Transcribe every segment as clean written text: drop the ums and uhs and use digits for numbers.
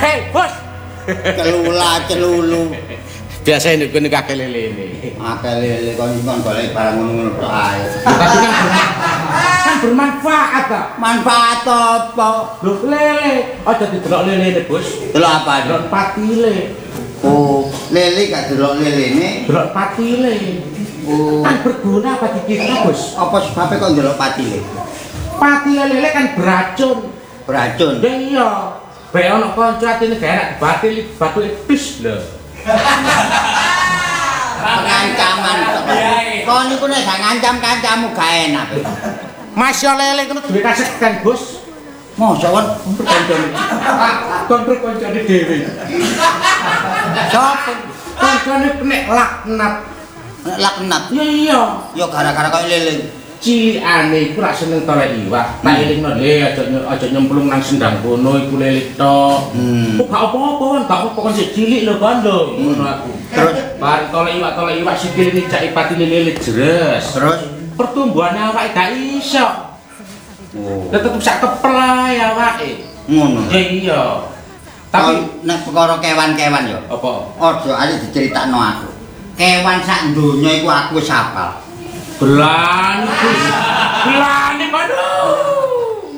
Hei, bos. Celulu. Biasa ini kene kakek lele ini. Akeh lele kon golek barang ngono-ngono tok ae. Tapi kan bermanfaat ta. Manfaat apa? Lho lele, aja didelok lele bos. Delok apa? Delok patile. Oh, lele gak delok lelene. Delok patile. Oh, Kan berguna bagi kita bos. apa sebabnya kok delok patile? Patile lele kan beracun. Beracun. Ya iya. Bae ono kanca atine gak enak batil batu iblis lho. Pengancaman tok. Kon niku nek gak ngancam kancamu gak enak. Mas yo lele kena duwe kasekan bos. Mosok kon Kontrol kancane dhewe. sapa Kancane kena laknat. laknat. Ya iya. Ya gara-gara kok lele. Cilikane iku ra seneng tolek iwak. Tak elingno le aja nyemplung nang sendang kono iku lele tok. Kok gak apa-apa, gak apa-apa kon sik cilik lho kondo. Ngono aku. Terus Bar tolek iwak sikil ngicaki patine lele jeres. terus Pertumbuhannya awake gak iso. oh Tetep sak kepel ae awake. ngono. Ya iya. Tapi nek perkara kewan-kewan ya. apa? Aja ali diceritakno aku. Kewan sak donya iku aku wis hafal. Belani waduh.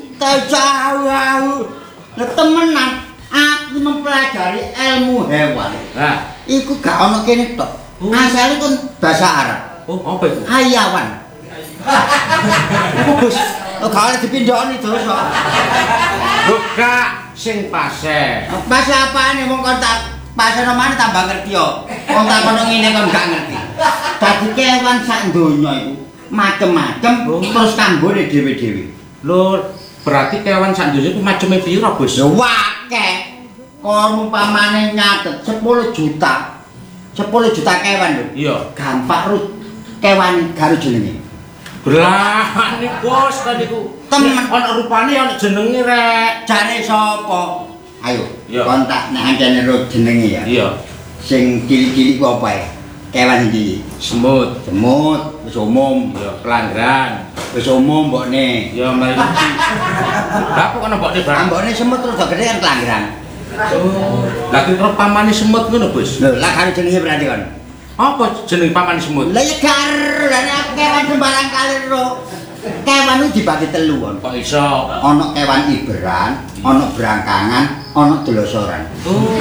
Jauh. Lah temenan aku mempelajari ilmu hewan. Nah, Iku gak ono kene tok. Asale kon bahasa Arab. oh apa itu? Hayawan. Apa bos? Oh gak oleh dipindhoni dosa. Buka sing pase. Pas apane wong kon tak pasane mana tambah ngerti yo. Wong tak kono ngene kon gak ngerti. Dadi kewan sak donya iku macem-macem terus kanggone dhewe-dhewe. Lho, berarti kewan sak donya iku maceme pira, Bos? Ya wakeh. Kon umpamane nyatet 10 juta. 10 juta kewan lho. Iya. Gampang rut kewan karo jenenge. Belani Bos kan iku. Temen. Ana rupane ana jenenge rek. Jane sapa? Ayo, Iya. kontak nek ancene ro jenenge ya. Iya. Sing cilik-cilik ku apa ya? Kewan iki. Semut. Semut, wis umum. Iya, pelanggan. Wis umum mbokne. Ya mari. Lah kok ana mbokne barang? Mbokne semut terus gede kan kelanggeran. Oh. Lah kira pamane semut ngono, Bos. Lho, lah karo jenenge berarti kon. Apa jeneng pamane semut? Lah ya gar, lah nek kewan sembarang kali ro. Kewan itu dibagi telu kon. Kok iso? Ana kewan iberan, ana brangkangan, ana delosoran. Oh.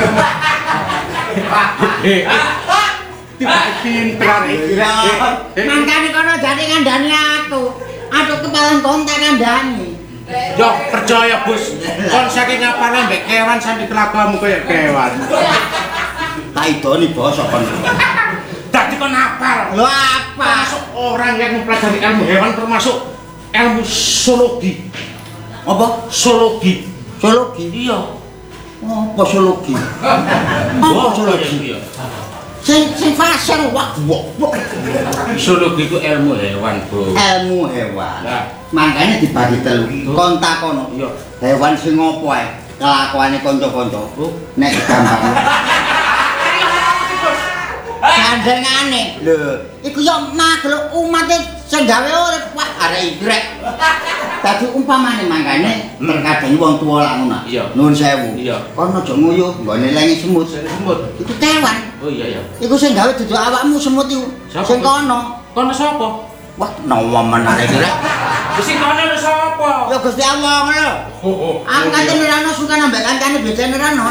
Tiba pintar iki. Mangkane kono jane ngandani aku. Aduh kepalan kontak kandhani. Yo percaya Bos. Kon saking ngapane mbek kewan sampe kelakuanmu kaya kewan. Tak idoni basa kon. Dadi kon apal. Lho apa? Termasuk orang yang mempelajari ilmu hewan termasuk ilmu zoologi. Apa? Zoologi. Zoologi. Iya. Apa zoologi? Apa zoologi? Sing fasir wak. Zoologi itu ilmu hewan, Bro. Ilmu hewan. Nah. Makanya dibagi telu. Kon takono. Iya. Hewan sing opo ae? Kelakuane kanca-kanca. Nek gampang. Gandengane. Lho, iku yo makhluk umate sing gawe urip wah arek igrek. Dadi umpamane mangkane terkadang wong tuwa lak ngono. Iya. Nuwun sewu. Iya. Kon aja nguyuh nggone lengi semut. Semut. Iku kewan. Oh iya ya. Iku sing gawe duduk awakmu semut iku. Siapa? Sing kono. Kono sapa? Wah, nawa menawa igrek. Sing kono lho sapa? Ya Gusti Allah ngono. Oh. Aku kan nerano suka nambah kancane beda nerano.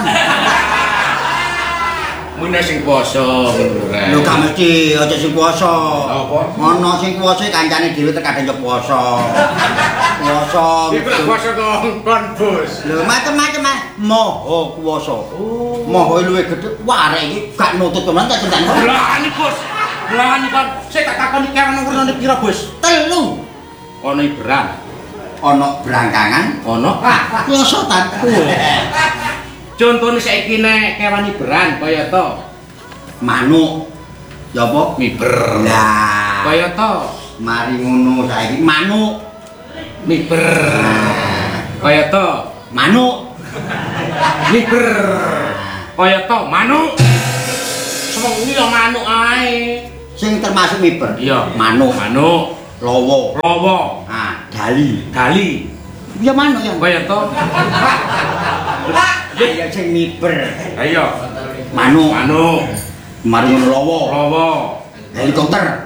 Mune sing poso ngono rek. Lho gak mesti aja sing puasa. Apa? Ono sing puasa kancane dhewe terkadang yo puasa. Puasa. Iku lak poso kon Bos. Lho macam-macam moho puasa. Oh. Moho luwih gedhe. Wah arek iki gak nutut tenan tak cendang. Lah ini Bos. Lah ini kon sik tak takoni kewan wernane pira Bos? Telu. Ono iberan. Ono brangkangan, Ono klosotan. Contone saiki nek kewan iberan kaya to Manuk. Ya apa? miber. Lah, Kaya to mari ngono saiki manuk. miber. Kaya to Manuk. miber. Kaya to manuk. Semono ya manuk ae. Sing termasuk miber. Iya, Manuk, manuk, lowo. lowo, Dali. gali. Ya manuk ya. Kaya to Ya sing miber. Ayo. Manuk. Mari ngono Lawa. helikopter.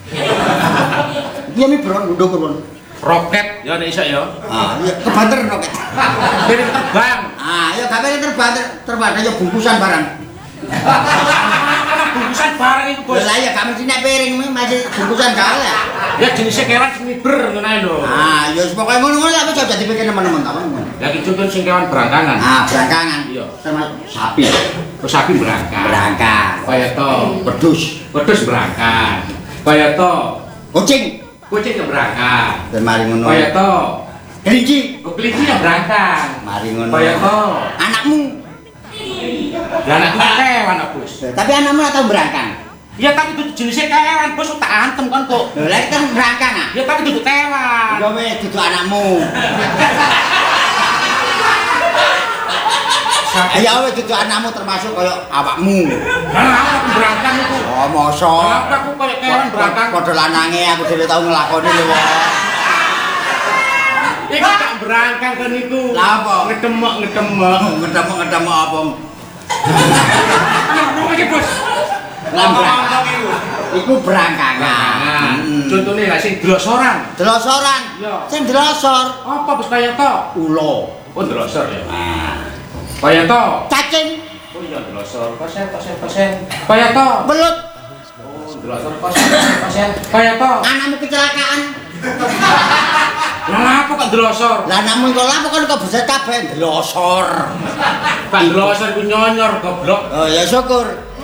Iya miber nduk kon. Roket ya nek iso ya. Iya kebanter roket. Piring terbang. Ya gak pengen terbang ya bungkusan barang. Bungkusan barang iku, Bos. Lah ya gak mesti nek piring masih bungkusan gak ya. Ya jenisnya kewan sing miber ngono ae lho. Ya pokoke ngono-ngono tapi aja dipikir teman-teman ta. Lagi contoh sing kewan berangkangan. Berangkangan. Iya. Termasuk sapi. Terus sapi berangkat. Kaya to wedhus berangkat. Kaya to kucing yang berangkat. Dan mari ngono. Kaya to kelinci. Kelinci yang berangkat. Mari ngono. Kaya to anakmu. Lah anakku kewan, Bos. Tapi anakmu ora tau berangkang. Ya tapi itu jenisnya kewan, Bos, tak antem kan kok. Lah kan berangkang ah. Ya tapi itu kewan. Ya wis dudu anakmu. Ya wis dudu anakmu termasuk kaya awakmu. Lah aku berangkat iku. Oh, mosok. Aku kaya kewan berangkat. Padha lanange aku dhewe tau nglakoni lho. Iku tak berangkat kan iku. Lah apa? Ngedemek. Ngedemok apa? Apa iki, Bos? Lambrang iku berangkangan. Contone lah sing delosoran. Iya. Sing delosor Apa Bos kaya to? ulo. Oh, delosor ya. Kaya to? Cacing. Oh iya delosor. Kosen. Kaya to? Belut. Oh, delosor kosen. Kaya to? Anakmu kecelakaan. Lah apa kok delosor? Lah anakmu kok lapo kan kok bisa kabeh delosor. Kan delosor ku nyonyor goblok. Oh ya syukur.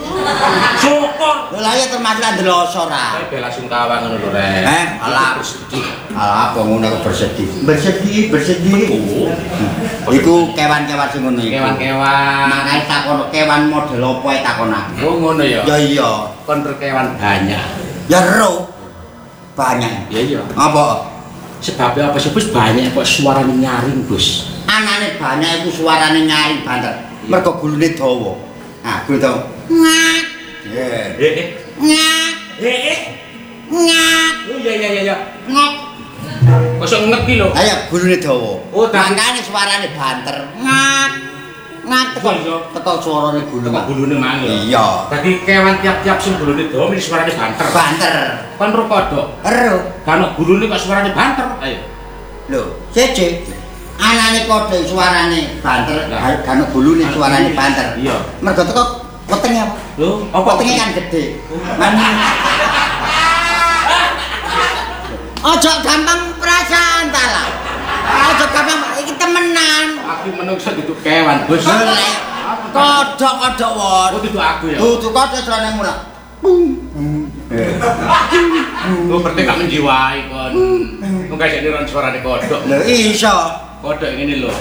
Lah ya termasuk delosor ah. Bela sungkawa ngono lho, Rek. Alah apa ngono kok bersedih. Bersedih. Oh. Iku kewan-kewan sing ngono iku. Kewan-kewan. Makane takon kewan model apa ae takon aku. Oh ngono ya. Ya iya. Kon kewan banyak. Ya ro. Banyak. Ya iya. Apa? Sebabnya apa sih, Bos? Banyak kok suarane nyaring, Bos. Anane banyak iku suarane nyaring banter. Mergo gulune dawa. Gulu to. Ngak. Ngak. Ngak. Oh iya. Ngok. Kosok ngek ki lho. Ayo gulune dawa. Oh, makane suarane banter. Ngak. Ngak teko suarane gulu. Teko gulune mang ya. Iya. Dadi kewan tiap-tiap sing gulune dawa mesti suarane banter. Banter. Kon ro kodok. Ero. Kan gulune kok suarane banter. Ayo. Lho, siji. Anane kodok suarane banter, kan gulune suarane banter. Iya. Mergo teko wetenge apa? Lho, apa wetenge kan gede. Ojo gampang perasaan ta lah. Ojo gampang iki temenan. Aku menungso duduk kewan, Bos. Kodok won. Oh, duduk aku ya. Duduk kodok suarane mulak. Lu berarti gak menjiwai kon. Kok gak jadi ron suarane kodok. Lho iso. Kodok ngene lho.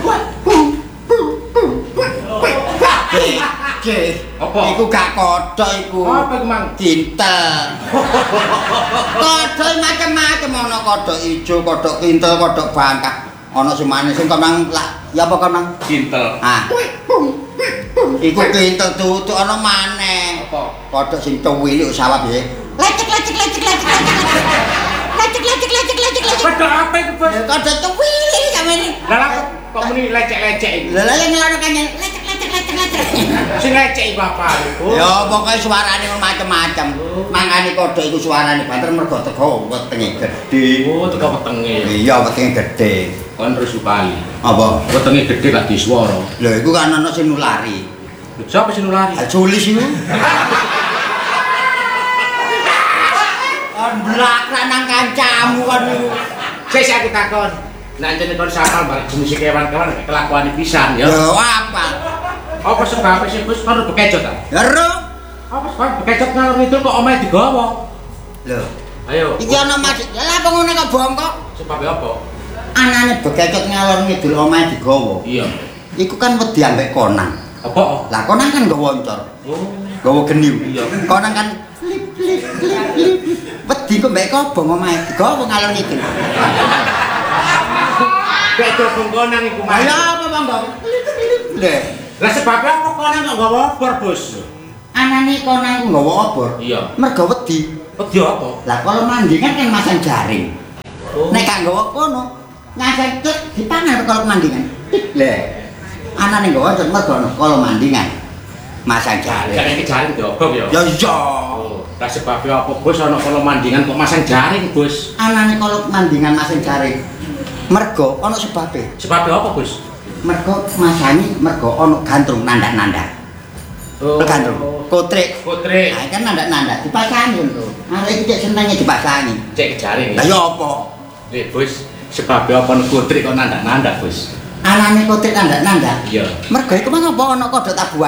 Apa? Iku gak kodok iku. Apa iku, Mang? Kintel. Kodok macam-macam ana kodok ijo, kodok kintel, kodok bangkak. Ana sing manis sing kemang ya apa kemang? Kintel. Iku kintel tutuk ana maneh. Apa? Kodok sing cuwili sawah piye? Lecek. Kodok apa itu, Bos? Kodok cuwili sampeyan. Lah kok muni lecek-lecek iki? Lah yang ngelono kan lecek. Sing lecek iku apa, Bu? Ya pokoke suarane macam-macam. Mangane kodok iku suarane banter mergo teko wetenge gedhe. Oh, teko wetenge. Iya, wetenge gedhe. Kon terus upali. Apa? Wetenge gedhe lak diswara. Lho iku kan ana sing nulari. Siapa sing nulari? Julis iku. Blakrak nang kancamu kan niku. Saya aku takon. Nek jenenge kon sapal bareng jenis kewan-kewan kelakuane pisan ya. Lho apa? Apa sebab sih Bos kon bekecot ta? Ya ro. Apa sebab bekecot ngalor itu kok omahe digawa? Lho, Ayo. iki ana maksud. Lah apa ngono kok bongkok? Sebab apa? Anane bekecot ngalor ngidul omahe digawa. Iya. Iku kan wedi ambek konang. Apa? Lah konang kan gawa oncor. Oh. Gawa geniw. Iya. Konang kan flip. Wedi kok mbek kobong omahe digawa ngalor ngidul. Kayak dobong konang iku mah. Ayo apa Bang? Lho, Lah sebabnya apa konang kok gawa obor, Bos? anane konang ku nggawa obor. Iya. Mergo wedi. Wedi apa? Lah kalau mandingan kan masang jaring. Oh. Nek gak nggawa kono, nyasar tek dipangan kalau mandingan. Lah, Anane nggawa mergo kala mandingan. Masang jaring. Jaring iki jaring diobok ya. Ya iya. Lah sebab apa Bos ana kala mandingan kok masang jaring, Bos? Anane kala mandingan masang jaring. Mergo ana sebabe. Sebab apa, Bos? Mergo masani mergo ana gantung nandak-nandak. Oh, gantung. Kotrik. Kotrik. Nah, kan nandak-nandak dipasangi lho. Arek iki cek senenge dipasangi. Cek jaring. Lah ya apa? Nek Bos, sebab apa kotrik kok nandak-nandak, Bos? Anane kotrik nandak-nandak. Iya. Mergo iku mangapa ana kodhok tabuhan.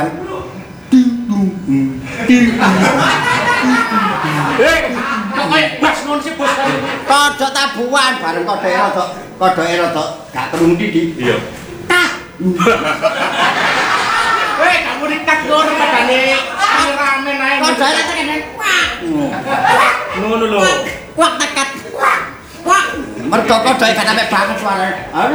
Kok kaya bas ngono sih, Bos? Kodhok tabuhan bareng kodhoke rada gak kerung didi. Iya. Tak. Kamu ditak ngono padane rame ae. Kodhoke tekene wak. Ngono lho. Wak tekat. Wak. Mergo kodhoke gak sampe banget suarane.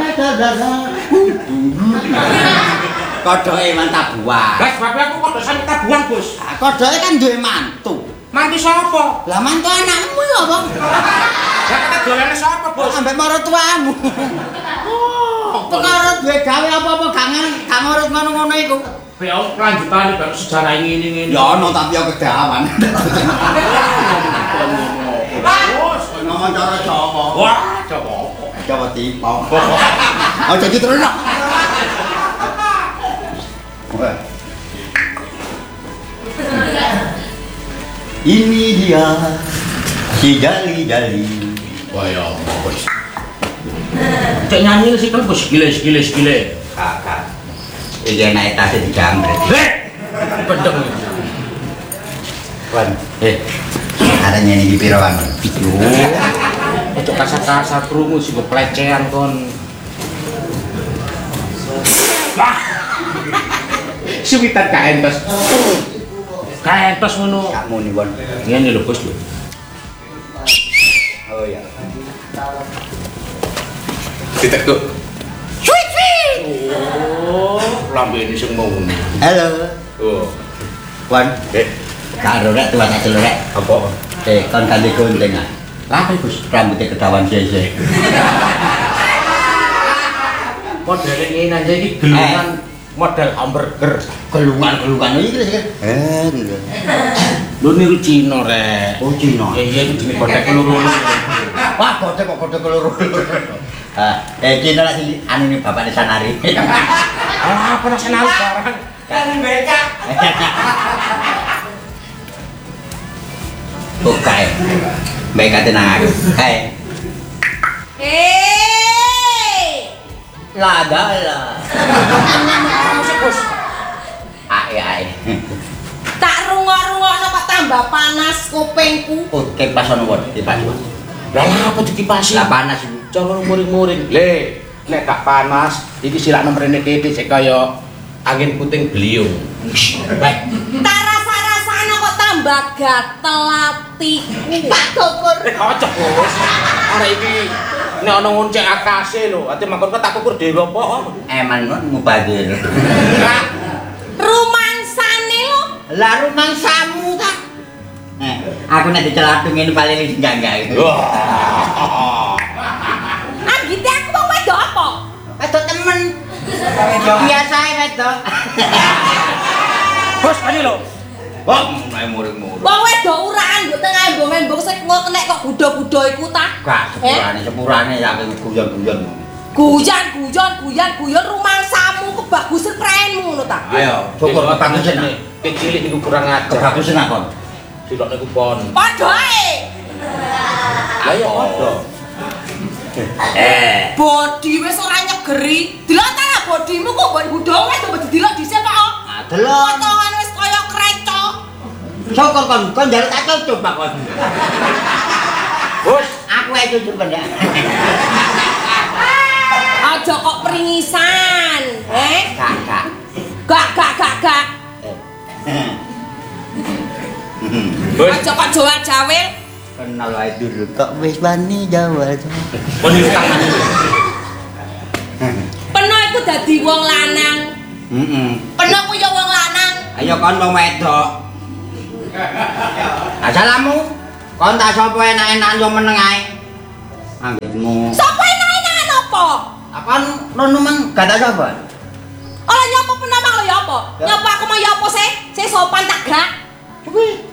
Kodhoke man tabuhan. Lah sebab aku kok sampe tabuhan, Bos. Kodhoke kan duwe mantu. Mantu sapa? Lah mantu anakmu ya, Bang. Lah kata dolane sapa, Bos? Ambek maratuamu. Perkara duwe gawe apa-apa gak ngurut ngono-ngono iku. Ya lanjutane baru sejarah ngene-ngene. Ya ono tapi ya kedawan. Bos, Ngomong cara Jawa. wah, coba apa? Jawa Timur. Oh jadi terus lah. Ini dia si jali-jali. Wah ya, Bos. Cek nyanyi sih kan Bos, gile. Kakak. Iki enak tas dijamret. Pedeng. Wan, ada nyanyi di piro wan? Ojo kasar-kasar krungu sing pelecehan kon. Wah. Suwitan kaentos. Kaentos ngono. Kamu nih wan. Ngene lho Bos lho. Oh ya. Ditekuk. Oh, lambe ini sing mau. Halo. Oh. Wan, karo rek tuan acel rek. Apa? Kon kanthi gunting ah. Lah Bos. Rambutnya kedawan sese. Model ini aja iki gelungan model hamburger. Gelungan iki lho. Lho niku Cina rek. Oh Cina. Iya iki jenenge bodhek keloro. Wah, kodhe kok kodhe keloro. Cina lah sih anu ini bapaknya Sanari. Ah, apa nasional barang? Kan becak. Bukai. Baik kate nang aku. Hai. Lah dalah. Musik Bos. Ai. Tak rungok-rungokno kok tambah panas kupingku. Oh, kipas ono won, kipas. Lah apa dikipasi? Lah panas iku. Jangan muring-muring. Le, nek gak panas, iki silak nomrene kete sik kaya angin puting beliung. Baik. Tak rasa-rasane kok tambah gatel atiku. Pak Dokur. Kocok Bos. Ora iki nek ana ngoncek akase lho, ati mangkon tak ukur dhewe apa? Eman mubadir. Rumangsane lho. Lah rumangsamu ta? Aku nek dicelatung ngene paling enggak. Wah. Anggite aku mau wedok apa? Wedok temen. Biasa ae wedok. Bos, ani lho. Wah, mulai muring-muring. Wong wedok urakan mbok tengah mbok sik nek kok budo-budo iku ta? Gak sepurane ya guyon-guyon. Guyon rumangsamu kebagusan kerenmu ngono ta? Ayo, syukur kebagusan. Kecilik niku kurang ajar. Kebagusan akon. Silok niku pon. Padha ae. Lah ya padha. Bodi wis ora nyegeri. Delok ta lah bodimu kok mbok budhowe to didelok dhisik kok. Delok. Potongan wis kaya kreco. Syukur kon njaluk tak cucup Pak kon. Bos, Aku ae cucup kan ya. Aja kok pringisan, Kakak. Gak. bos. Aja kok jawel-jawel. Kenal wae dulu kok wis wani jawel. Kon iki tangan. Peno iku dadi wong lanang. Heeh. Peno ku ya wong lanang. Ayo kon wong wedok. Assalamu. Kon tak sapa enak-enak yo meneng ae. Anggitmu. Sapa enak-enakan apa? Apaan rono mang gak tak sapa? Ora apa? Nyapa aku mau ya apa sih? Sing sopan tak gak? Kuwi.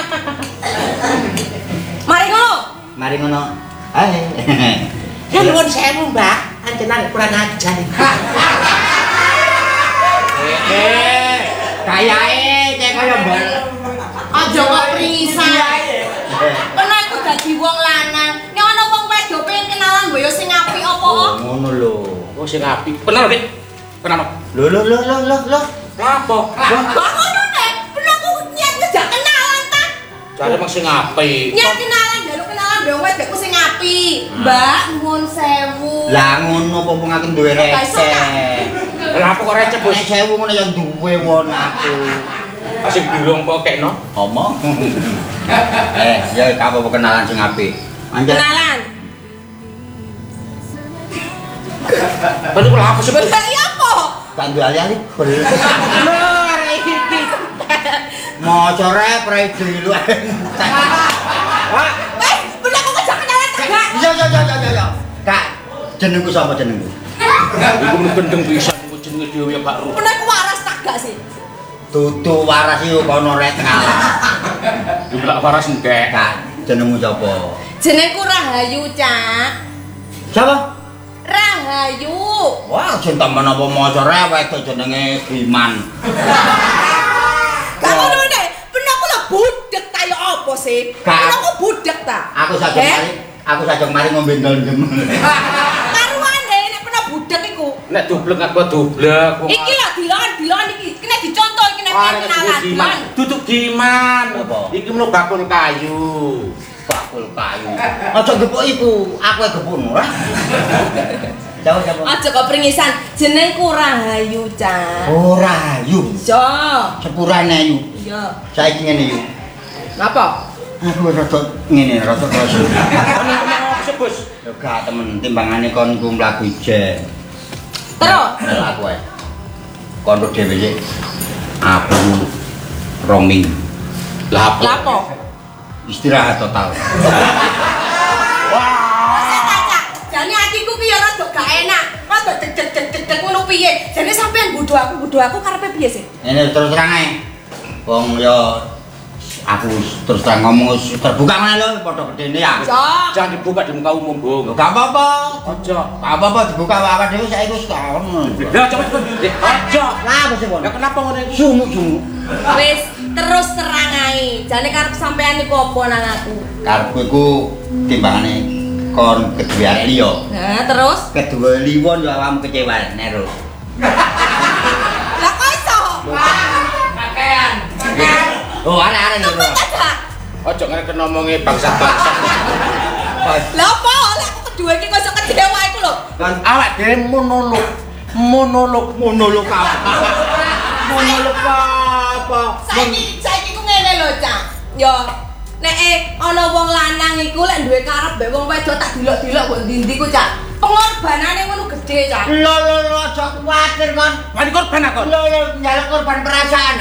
Mari ngono. Hai. Ya nuwun sewu, Mbak. Anjenan kurang ajar. Kayae cek kaya mbal. Aja kok prisan. Kena iku dadi wong lanang. Nek ana wong wedok pengen kenalan mbok ya sing apik apa? Ngono lho. Oh sing apik. Bener, Dik. Kenapa? Lho. Apa? Kok ngono nek? Ben aku nyet ngejak kenalan ta? Jare mung sing apik. Nyet kenalan, jaluk kenalan mbok wedokku sing apik. Mbak, nuwun sewu. Lah ngono pompong aku duwe receh. Lah apa kok receh, Bos? Nek sewu ngono ya duwe won aku. Sing durung kok kekno. Omong. Ya apa kenalan sing apik. Anjir. Kenalan. Bener kok apa sih? Bener ya apa? Kan duwe ali-ali bel. Lur iki. Maca rep dulu. Wah, Wes, bener aku ngejak kenalan ta gak? Ya. Kak, jenengku sapa jenengku? iku mung gendeng pisan iku jenenge dhewe ya Pak Ru. Bener aku waras tak gak sih? Dudu waras iki kono rek ngalah. Diblak waras engke. Kak, jenengmu sapa? Jenengku Rahayu, Cak. Sapa? Rahayu. Wah, cinta menapa maca rewet jenenge Biman. Kamu ngono nek, bener aku lah budek ta ya apa sih? Kak. Bener aku budek ta. Aku sajeng mari ngombe ndem. Karuane nek bener budek iku. Nek dublek aku dublek. Iki lah dilon iki. Kena dicontoh iki nek kenalan. Dilon. Duduk giman. Apa? Iki menu bakul kayu. Bakul kayu. Aja gepuk iku, aku gepukno ora. Jauh. Aja kok pringisan, jenengku Rahayu, Cak. Oh, Rahayu. Iya. Sepurane ayu. Iya. Saiki ngene yo. Napa? Aku rada ngene, rada kroso. Ngomong sih, Bos. Yo gak temen timbangane kon ku mlaku ijen. Terus? Lah aku ae. Kon dhewe iki. Aku roaming. Lah Lapo? Istirahat total. Jane atiku ki ya rada gak enak. Rada deg ngono piye? Jane sampean bodho aku karepe piye sih? Ini terus terang ae. Wong yo aku terus terang ngomong terbuka mana lho padha gedene ya. Jangan dibuka di muka umum, Bung. Gak apa-apa. Aja. Gak apa-apa dibuka awak dhewe saiki wis gak ono. Ya coba coba. Aja. Lah apa sih, Bon? Ya kenapa ngono iki? Sumuk. Wis terus terang ae. Jane karep sampean iku apa nang aku? Karepku iku timbangane kon kedua liya. Nah, terus? Kedua liwon yo awakmu kecewa Nero. Lah kok iso? Pakaian. Oh, arek-arek Nero. Aja ngerek ngomongi bangsa-bangsa. Lah apa? Lah aku kedua iki kok iso kecewa iku lho. Kan awak dhewe monolog apa? Monolog apa? Saiki ku ngene lho, Cak. Yo, nek ana wong lanang iku lek duwe karep mbek wong wedok tak dilok-dilok kok ndi-ndi ku, Cak. Pengorbanane ngono gede, Cak. Lho aja kuwatir kon. Mari korban aku. Lho nyalek korban perasaan.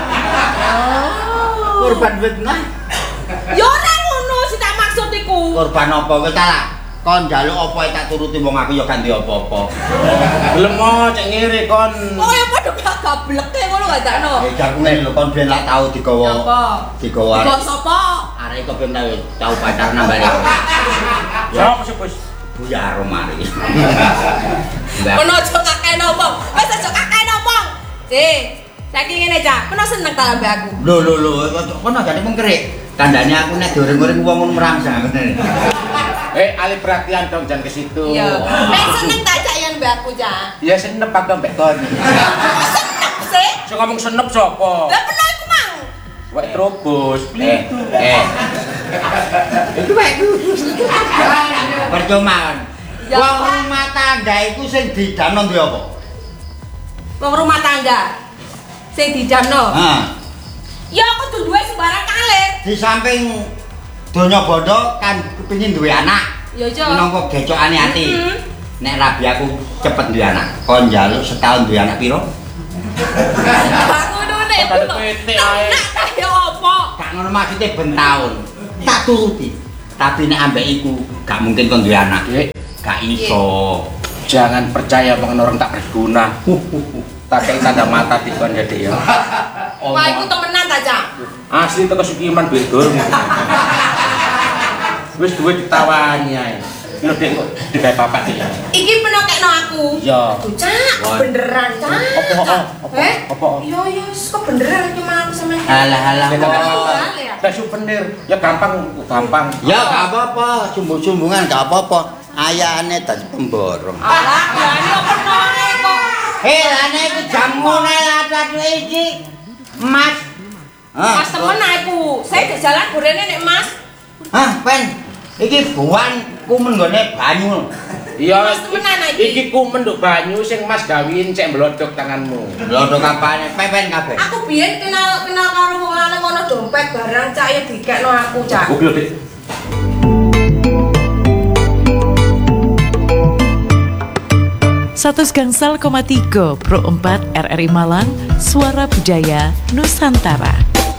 Korban duit nah. Yo ora ngono sing tak maksud iku. Korban apa kowe ta lah? Kon njaluk apa tak turuti wong aku ya ganti apa-apa. Gelem cek ngiri kon. Kok ya padha gak gableke ngono gak dakno. Jarune lho kon ben lak tau digawa. Apa? Digawa. Digawa sapa? Arek kok ben tau pacar nambah. Ya apa sih, Bos? Buya Romari. Kono aja kakek omong. Wis aja kakek omong. Saiki ngene, Cak. Kono seneng ta ambek aku. Lho, kono jane mengkerik. Tandane aku nek goreng-goreng wong merangsang ngene. Alih perhatian dong jangan ke situ. Iya. Nek seneng tak Cak yen mbak aku, Cak. Ya senep aku mbek kon. Seneng sih. Sing ngomong senep sapa? Lah bener iku mang. Wek terobos. Itu wae. Percuma kan. Ya. Wong rumah tangga iku sing didamno duwe apa? Wong rumah tangga sing didamno. Heeh. Ya aku kudu duwe sembarang kalir. Di samping donya bondo kan kepengin duwe anak. Ya aja. Minangka gecokane ati. Nek rabi aku cepet duwe anak. Kon njaluk setahun duwe anak piro? Bang ngono nek. Kok ada petik ae. Nak ya apa? Gak ngono maksude ben taun. Tak turuti. Tapi nek ambek iku gak mungkin kon duwe anak. Dik, Gak iso. jangan percaya omongan orang tak berguna. Tak kei tanda mata dikon ya, Dik ya. Wah, iku temenan ta, Cak? Asli teko Sukiman duit durung. Wis duwe ditawani ae. Lho Dik kok digawe papat Dik. Iki penokekno aku. Iya. Cak, beneran, Cak. Apa? Iya, kok beneran cuma aku sama. Alah. Dah souvenir. Ya gampang. Ya gak apa-apa, sumbung-sumbungan gak apa-apa. Ayane dadi pemborong. Alah, ini apa nore kok? Lane iki jamune latat iki. Mas. Mas temen aku. Saya di jalan gorene nek Mas. Pen. Iki buanku menggone banyu. Iya. Mas temenan iki. Iki kumen nduk banyu sing Mas gawin cek mlodok tanganmu. Lodok kapane pepen kabeh. Aku biyen kenal karo wong lanang ono dompet barang Cak ya dikekno aku, Cak. Oke, Dik. Status Gangsal, 3 Pro 4 RRI Malang, Suara Budaya Nusantara.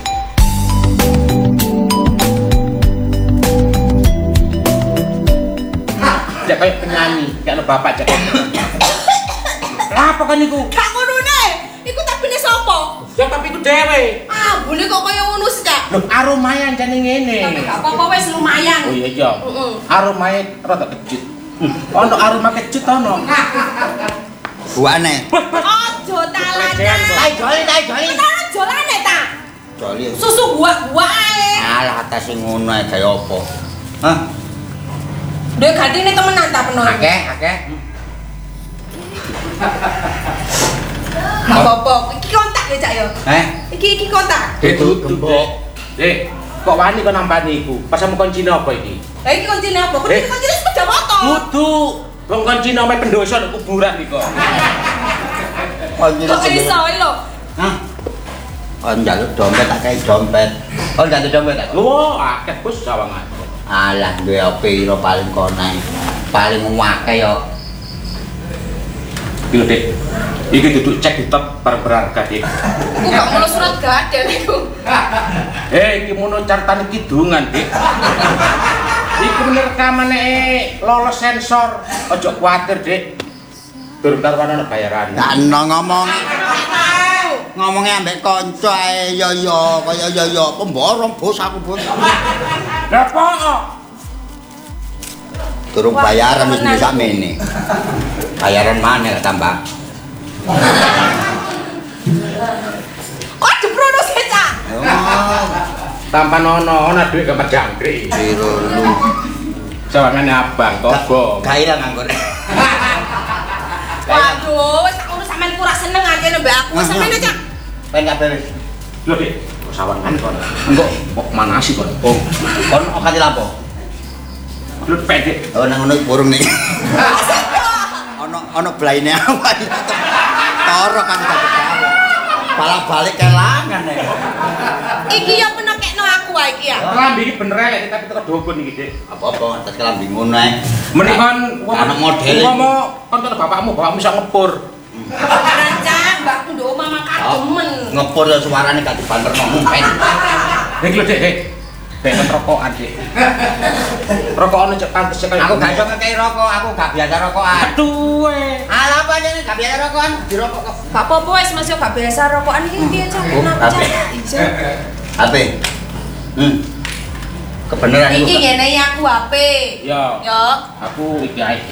Cek kayak penyanyi, kayak bapak cek. Lah apa kan iku? Gak ngono ne. Iku tabine sapa? Ya tapi iku dhewe. Ah, bune kok kaya ngono sih, Cak. Loh, aromae jane ngene. Tapi gak apa-apa wis lumayan. Oh iya. Aromae rada kejut. Ono aroma kejut ono. Buane. Ojo talanan. Tai joli. Ora jolane ta. Joli. Susu gua ae. Alah atas sing ngono ae kaya apa? Hah? Duwe gantine temenan ta peno. Akeh. Gak apa-apa. Iki kontak ya, Cak ya. Iki kontak. Itu gembok. Kok wani kok nampani iku? Pas sama kuncine apa iki? Lah iki kuncine apa? Kuncine sepeda motor. Kudu. Wong kuncine ame pendoso nek kuburan iki kok. Kok iso lho. Hah? Oh njaluk dompet tak kei dompet. Oh njaluk dompet tak. Lho, akeh bos sawangan. Alah duwe piro paling konae. Paling akeh yo. Iki lho, Dik. Iki duduk cek di top berharga, Dik. Aku gak mau surat gaden iku. Iki mono cartane kidungan, Dik. Iku rekaman lolos sensor. Ojo kuwatir, Dik. Durung karo ana bayaran. Gak ngomongnya ambek kanca ae yo kaya pemborong bos aku bos. Lah kok? Durung bayaran wis bisa mene. Bayaran mana tambah? Kok jebrono sih, Cak? Tanpa ana duit gambar jangkrik. Piro lu? Sawangane abang tobo. Ga ilang nganggur. Waduh, wis tak urus sampean kurang seneng aja mbak aku. Wis sampean Cak. Pen kabeh wis. Lho, Dik. Sawangan kon. Engko kok manasi kon. Oh, kon kate lapo? Lho, pendek. Oh nang ngono burung nih. Ono blaine apa iki? Toro kan dadi gawe. Balik kelangan nek. Iki yo penekno aku wae iki ya. Kelambi iki bener elek tapi teko dukun iki, Dik. Apa-apa atas kelambi ngono ae. Menikon anak model. Kon karo bapakmu iso ngepur. Rancang mbakku nduk omah makan demen. Ngepur ya suarane gak dibanterno mumpen. Iki lho, Dik. Dek rokokan, Dik. Rokokane cek pantes cek Aku gak iso ngekei rokok, aku gak biasa rokokan. Aduh. Alah apa jane gak biasa rokokan, dirokok kok. Gak apa-apa wis Mas yo gak biasa rokokan iki piye Cak? Kenapa Cak? Ijo. HP. Kebeneran iku. Iki ngene aku HP. Yo. Yo. Aku iki ae.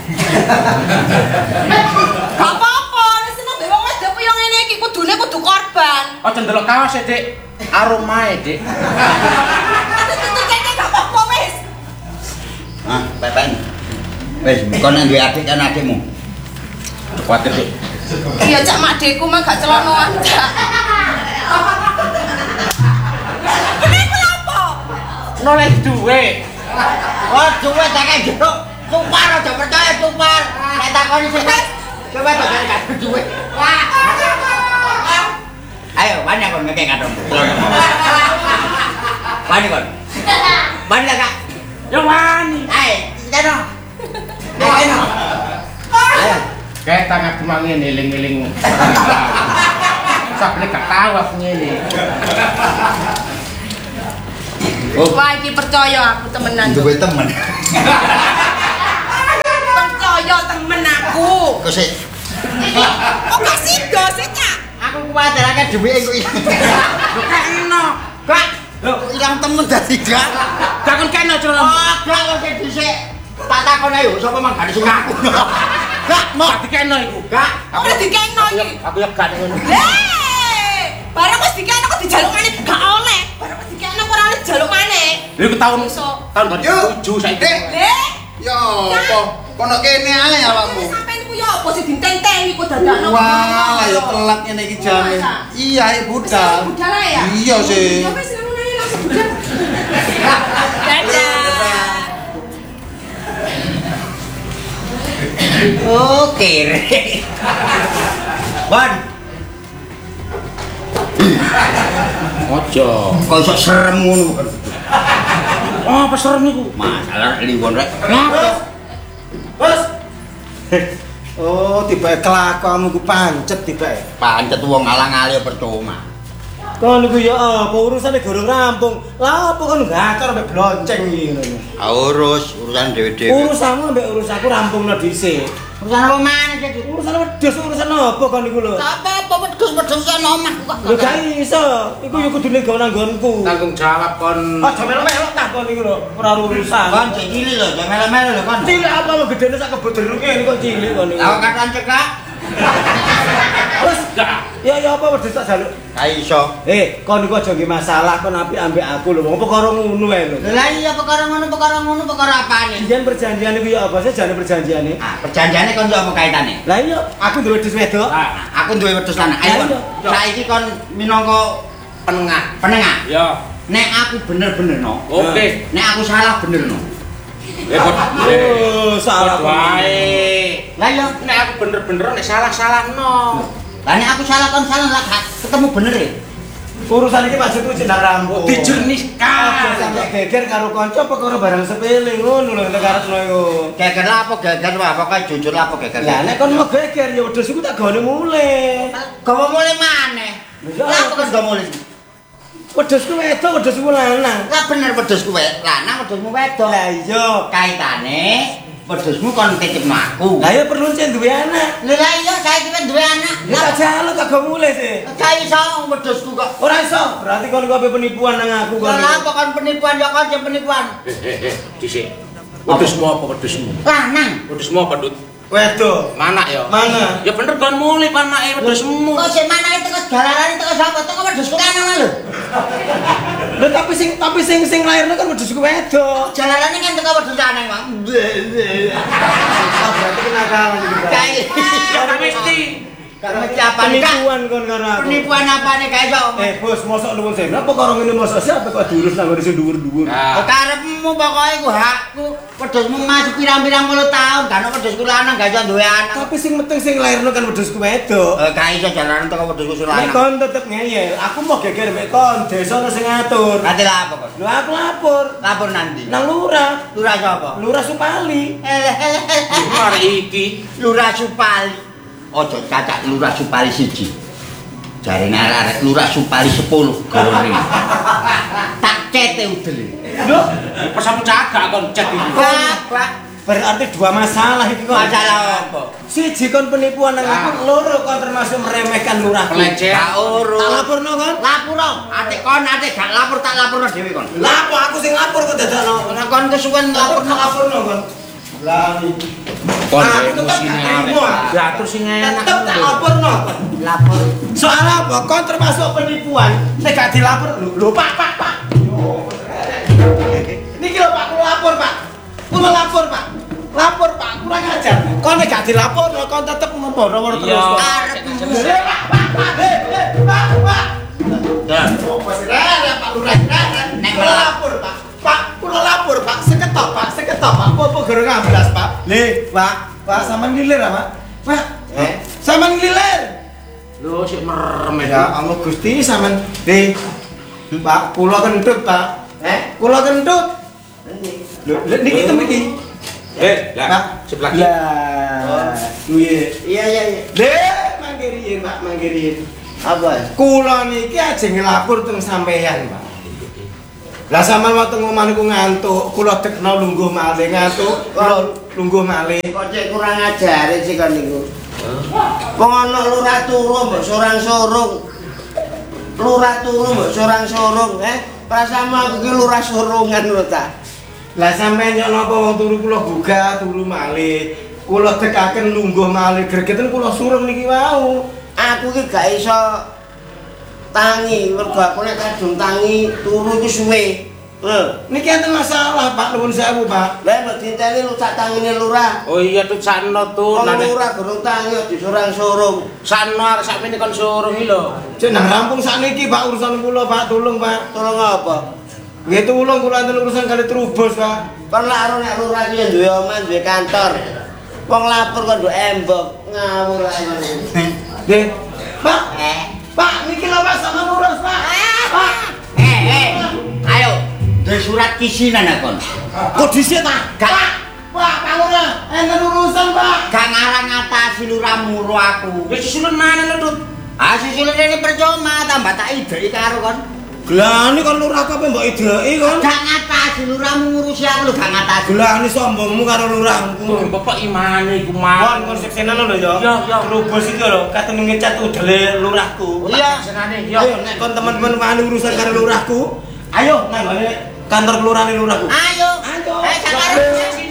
Gak apa-apa, wis seneng mbek wong wedok yo ngene iki kudune kudu korban. Aja ndelok kaos e, Dik. Aromae, Dik. Gak apa-apa wis. Hah, pepen. Wis, kon nang duwe adik kan adikmu. Kuwatir, Dik. Iya Cak makdeku mah gak celonoan Cak. Kenapa lapo? Noleh duwe. Oh, duwe tak kei jeruk. Tupar aja percaya tupar. Nek takoni sing coba to gak duwe. Ayo, wani kon ngekek kadang. Wani kon. Wani Kak. Ya wani. Ayo, jano. Ayo. Ayo. Kayak tangan cuma ngene eling-eling. Sampe gak tahu aku ngene. Wah iki percaya aku temenan. Duwe temen. Percaya temen aku. Kok sik Kok gak sido sih, Cak? Aku kuwatir akeh dhuwite kok ilang. Gak eno. Gak. Ilang temen dadi gak. Gak kon kena celana. Oh, gak kok dhisik. Tak takon ayo sapa mang gak sing ngaku. Gak mau Gak dikena iku. gak. Ora dikeno iki. Aku ya gak ngono. Barang wis dikeno kok dijaluk maneh gak oleh. Barang wis dikeno kok ora oleh dijaluk maneh. Lha ku tahun Iso. tahun 2007 saiki. Leh, Yo, apa? Kono kene ae awakmu. sampeyan iku yo apa sih dinteng-tengi kok dadakno. Wah, ya telat ngene iki jane. Iya, budal. Budal ae ya? Iya sih. Ya wis ngono ae langsung budal. Dadah. Oke. Wan, Ojo. kok iso serem ngono. Oh, apa serem niku? Masalah liwon rek. Bos. Oh, tiba kelakuanmu ku pancet tiba. Pancet wong alang-ali percuma. Kon niku ya apa urusane gorong rampung. Lah apa kon gacor mbek blonceng iki ngono. Urus urusan dhewe-dhewe. Urusanmu mbek urusku rampungno dhisik. Urusan apa maneh iki? Urusan wedhus urusan apa kon niku lho? Apa wedhus-wedhusan omah kok. Lho gak iso. Iku yo kudune gawe nanggonku. Tanggung jawab kon. Aja melo-melo tak kon niku lho. Ora urusan. Kon cek cilik lho, jangan melo-melo lho kon. Cilik apa lo gedene sak kebodero kene kok cilik kon niku. Lah kan cekak. Wes Gak. ya apa wedhus tak jaluk. Ka iso. Kon niku aja nggih masalah kon apik ambek aku lho. Wong perkara ngono ae lho. Lah iya perkara ngono perkara apane? Jangan perjanjian iku ya apa sih jane perjanjiane? Ah, perjanjiane kon yo apa kaitane? Lah iya, aku duwe wedhus wedok. Aku duwe wedhus lanang. Ayo. Ayo. Saiki kon minangka penengah. Ya. Nek aku bener-bener no. Oke. Nek aku salah bener no. Oh, salah wae. Lah iya. Nek aku bener-bener nek salah-salahno. Lah nek aku salah kon salah lah gak ketemu bener e. Urusan iki maksudku jeneng rambut. Dijernihkan. Sampai geger karo kanca perkara barang sepele ngono lho nek karepno iku. Geger lah apa geger wae pokoke jujur lah apa geger. Lah nek kon mau geger ya wedhus iku tak gawe mule. Gawe mulai maneh. Lah apa kok gawe mulai? Wedhusku wedok, wedhusku lanang. Lah bener wedhusku lanang wedhusmu wedok. Lah iya. Kaitane wedhusmu kon titipno aku. Lah ya perlu cek duwe anak. Lah iya saiki wis duwe anak. Ya tak jaluk tak gawe mule sih. Gak iso wedhusku kok. Ora iso, berarti kon kabeh penipuan nang aku kon. Lah apa kon penipuan ya kon penipuan. Dhisik. Wedhusmu apa wedhusmu? Lanang. Wedhusmu apa, Dut? Wedok. Mana ya? Mana? Ya bener kon mulai panake wedhusmu. Kok sik manake teko jalarane teko sapa? Teko wedhusku lanang lho. Lho tapi sing lairnya kan wedhusku wedok. Jalarane kan teko wedhus lanang, Bang. Berarti kenakalan iki. Kayak Mesti. Karena apa nih kak? Penipuan kon karo aku. Penipuan apa nih kak Iso? Bos, mosok nuwun sewu. Apa karo ngene mosok siapa kok diurus nang ngene sing dhuwur-dhuwur. Nah, Karepmu pokoknya ku hakku. Wedhusmu masih pirang-pirang puluh tahun, kan wedhusku lanang gak iso duwe anak. Tapi sing penting sing lairno kan wedhusku wedok. Gak iso jalanan teko wedhusku Nek lanang. kon tetep ngeyel, aku mau geger mek kon, desa ono sing ngatur. Nanti lah apa kon? Lho aku lapor Lapor nanti. nang lurah. Lurah sapa? Lurah Supali. mari iki. Lurah Supali. Ojo cacak Lurah Supali 1. Jarine arek Lurah Supali 10 goreng. Tak cete udel. Lho, Pas aku cagak kon cet iki. Bapak, berarti dua masalah iki kok. masalah apa? Siji kon penipuan nang aku, loro kon termasuk meremehkan lurahku. Pelecehan. Gak urus. Tak laporno kon. Lapor dong. Atik kon atik gak lapor tak laporno dhewe kon. Lah apa aku sing lapor kok dadakno. Nek kon kesuwen laporno kon. Lah Kon aku tetep emosine gak arek. terima. Diatur sing enak. tetep tak laporno kon. lapor. Soal apa? Kon termasuk penipuan. Nek gak dilapor, lho Pak. Niki lho Pak, kula lapor Pak. Kula lapor Pak. Lapor Pak, kurang ajar. Kon nek gak dilapor, kon tetep memboro-boro terus. Iya. Arepmu. Pak. Dah. Apa sih Pak Lurah? Nek Kula lapor Pak. Pak, kula lapor Pak. Seketok Pak. Apa gerong amblas Pak? Le, Pak sampean ngiler Pak. Pak. Sampean ngiler. Lho sik merem Ya Allah Gusti sampean Pak, kula kentut Pak. Kula kentut. Lho, niki temiki. lah, Pak, sebelah kiri. Lah. Iya. Le, manggiriin Pak, manggiriin. Apa? Kula niki ajeng nglapor teng sampeyan, Pak. Lah sampean waktu ngomong niku ngantuk, kula dekno lungguh malih ngantuk, kula lungguh malih. Kok cek kurang ajar sih kon niku. Wong ana lurah turu mbok sorang-sorong. Lurah turu mbok sorang-sorong, Prasamu aku ki lurah sorungan lho ta. Lah sampeyan yo napa wong turu kula buka, turu malih. Kula tekaken lungguh malih gregeten kula surung niki wau. Aku ki gak iso tangi, mergo aku nek kadung tangi turu iki suwe. Niki enten masalah, Pak. Nuwun sewu, Pak. Lah nek diteni lu sak tangine lurah. Oh iya tuh sakno tuh. Wong lurah gurung tangi disorang-sorong. Sakno arek sakmene kon surung iki lho. Cek nang rampung sakniki, Pak, urusan kula, Pak. Tolong, Pak. Tolong apa? Nggih tulung kula enten urusan kali Trubus, Pak. Kon lak aro nek lurah ki duwe omah, duwe kantor. Wong lapor kok nduk embok ngawur ae ngono. Nggih. Pak. Pak, niki lho Pak sama ngurus, Pak. Pak. Ayo, duwe surat kisinan akon. Kok dhisik ta? Pak, Pak Lurah, enten urusan, Pak. Gak ngarang ngatasi lurah muru aku. Wis susulan mana lho, Tut? Ah susulan ini percuma tambah tak idei karo kon. Gelani kon lurah apa mbok idei kon? Gak ngatasi lurah ngurusi aku lho gak ngatasi. Gelani sombongmu karo lurahmu. Bapak imane iku mah. Kon seksenan lho ya. Iya. Trubus iki lho katon ngecat udele lurahku. Iya. Senane Ayo nek kon teman-teman wani urusan karo lurahku, ayo nang kantor kelurahan lurahku. Ayo. Ayo. Ayo.